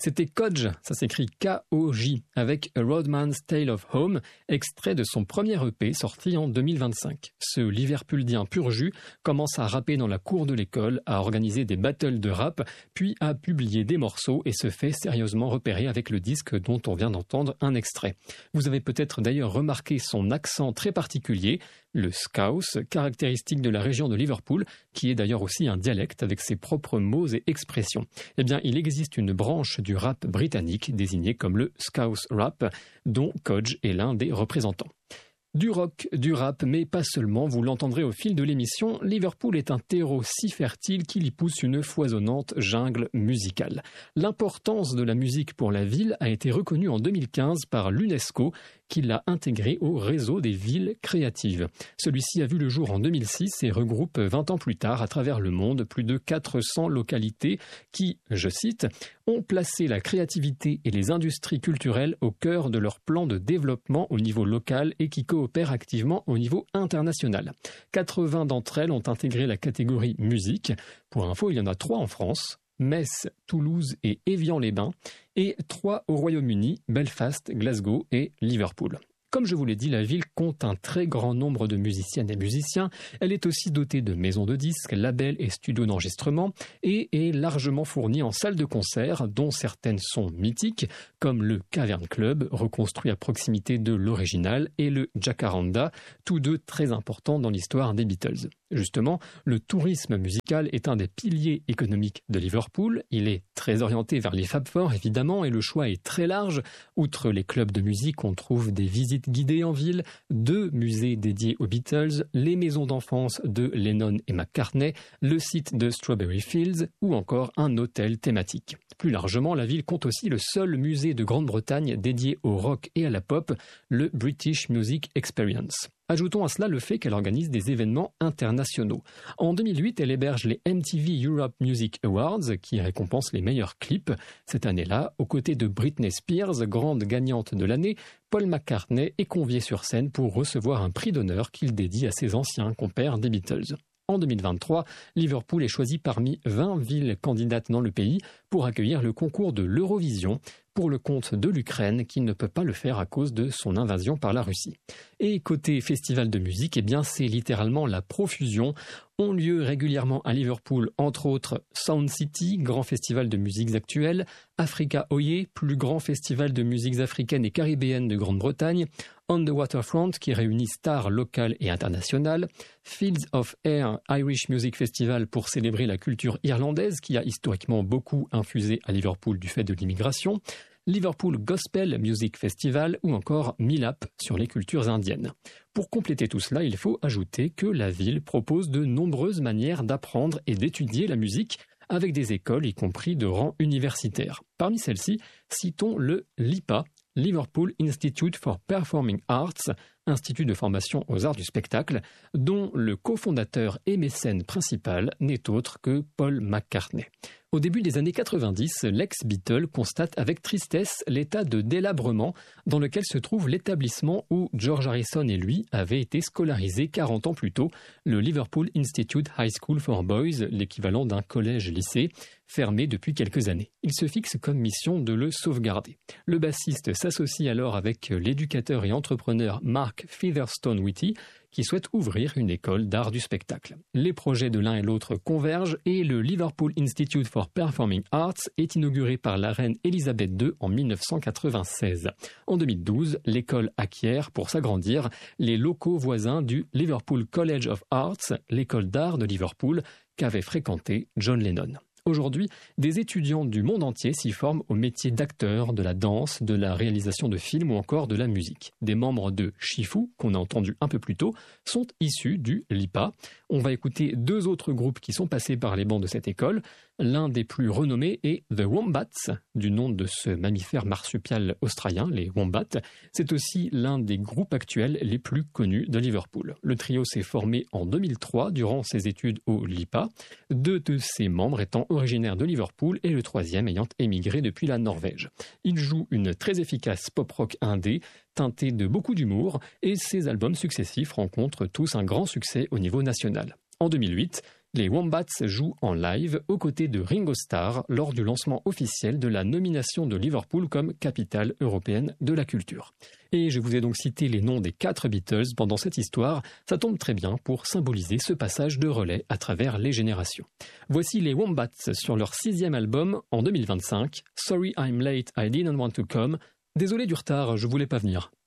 C'était Koj, ça s'écrit K-O-J, avec A Roadman's Tale of Home, extrait de son premier EP sorti en 2025. Ce Liverpoolien pur jus commence à rapper dans la cour de l'école, à organiser des battles de rap, puis à publier des morceaux et se fait sérieusement repérer avec le disque dont on vient d'entendre un extrait. Vous avez peut-être d'ailleurs remarqué son accent très particulier, le scouse, caractéristique de la région de Liverpool, qui est d'ailleurs aussi un dialecte avec ses propres mots et expressions. Eh bien, il existe une branche du rap britannique désignée comme le scouse rap, dont Koj est l'un des représentants. Du rock, du rap, mais pas seulement, vous l'entendrez au fil de l'émission, Liverpool est un terreau si fertile qu'il y pousse une foisonnante jungle musicale. L'importance de la musique pour la ville a été reconnue en 2015 par l'UNESCO, qui l'a intégrée au réseau des villes créatives. Celui-ci a vu le jour en 2006 et regroupe 20 ans plus tard à travers le monde plus de 400 localités qui, je cite, ont placé la créativité et les industries culturelles au cœur de leur plan de développement au niveau local et qui coopèrent activement au niveau international. 80 d'entre elles ont intégré la catégorie musique. Pour info, il y en a 3 en France, Metz, Toulouse et Évian-les-Bains, et 3 au Royaume-Uni, Belfast, Glasgow et Liverpool. Comme je vous l'ai dit, la ville compte un très grand nombre de musiciennes et musiciens. Elle est aussi dotée de maisons de disques, labels et studios d'enregistrement et est largement fournie en salles de concert, dont certaines sont mythiques, comme le Cavern Club, reconstruit à proximité de l'original, et le Jacaranda, tous deux très importants dans l'histoire des Beatles. Justement, le tourisme musical est un des piliers économiques de Liverpool. Il est très orienté vers les Fab Four, évidemment, et le choix est très large. Outre les clubs de musique, on trouve des visites guidées en ville, 2 musées dédiés aux Beatles, les maisons d'enfance de Lennon et McCartney, le site de Strawberry Fields ou encore un hôtel thématique. Plus largement, la ville compte aussi le seul musée de Grande-Bretagne dédié au rock et à la pop, le British Music Experience. Ajoutons à cela le fait qu'elle organise des événements internationaux. En 2008, elle héberge les MTV Europe Music Awards, qui récompensent les meilleurs clips. Cette année-là, aux côtés de Britney Spears, grande gagnante de l'année, Paul McCartney est convié sur scène pour recevoir un prix d'honneur qu'il dédie à ses anciens compères des Beatles. En 2023, Liverpool est choisi parmi 20 villes candidates dans le pays pour accueillir le concours de l'Eurovision pour le compte de l'Ukraine qui ne peut pas le faire à cause de son invasion par la Russie. Et côté festival de musique, eh bien c'est littéralement la profusion. Ont lieu régulièrement à Liverpool, entre autres Sound City, grand festival de musiques actuelles, Africa Oye, plus grand festival de musiques africaines et caribéennes de Grande-Bretagne, On the Waterfront qui réunit stars locales et internationales, Fields of Air Irish Music Festival pour célébrer la culture irlandaise qui a historiquement beaucoup infusé à Liverpool du fait de l'immigration, Liverpool Gospel Music Festival ou encore Milap sur les cultures indiennes. Pour compléter tout cela, il faut ajouter que la ville propose de nombreuses manières d'apprendre et d'étudier la musique avec des écoles y compris de rang universitaire. Parmi celles-ci, citons le LIPA, Liverpool Institute for Performing Arts, institut de formation aux arts du spectacle, dont le cofondateur et mécène principal n'est autre que Paul McCartney. Au début des années 90, l'ex-Beatle constate avec tristesse l'état de délabrement dans lequel se trouve l'établissement où George Harrison et lui avaient été scolarisés 40 ans plus tôt, le Liverpool Institute High School for Boys, l'équivalent d'un collège-lycée, fermé depuis quelques années. Il se fixe comme mission de le sauvegarder. Le bassiste s'associe alors avec l'éducateur et entrepreneur Mark Featherstone-Whitty, qui souhaite ouvrir une école d'art du spectacle. Les projets de l'un et l'autre convergent et le Liverpool Institute for Performing Arts est inauguré par la reine Elisabeth II en 1996. En 2012, l'école acquiert, pour s'agrandir, les locaux voisins du Liverpool College of Arts, l'école d'art de Liverpool, qu'avait fréquenté John Lennon. Aujourd'hui, des étudiants du monde entier s'y forment au métier d'acteur, de la danse, de la réalisation de films ou encore de la musique. Des membres de Shifu, qu'on a entendu un peu plus tôt, sont issus du LIPA. On va écouter 2 autres groupes qui sont passés par les bancs de cette école. L'un des plus renommés est The Wombats, du nom de ce mammifère marsupial australien, les Wombats. C'est aussi l'un des groupes actuels les plus connus de Liverpool. Le trio s'est formé en 2003 durant ses études au LIPA, 2 de ses membres étant originaires de Liverpool et le 3e ayant émigré depuis la Norvège. Il joue une très efficace pop-rock indé, teinté de beaucoup d'humour, et ses albums successifs rencontrent tous un grand succès au niveau national. En 2008, Les Wombats jouent en live aux côtés de Ringo Starr lors du lancement officiel de la nomination de Liverpool comme capitale européenne de la culture. Et je vous ai donc cité les noms des 4 Beatles pendant cette histoire, ça tombe très bien pour symboliser ce passage de relais à travers les générations. Voici les Wombats sur leur 6e album en 2025, Sorry I'm Late, I Didn't Want to Come. Désolé du retard, je voulais pas venir.